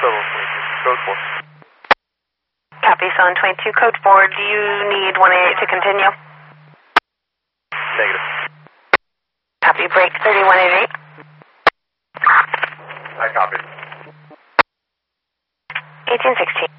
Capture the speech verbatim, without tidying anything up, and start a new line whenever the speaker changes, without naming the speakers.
Zone twenty-two, code four.
Copy, Zone twenty-two, code four. Do you need one eighty-eight to continue?
Negative.
Copy, break thirty-one eighty-eight.
I copy.
eighteen sixteen.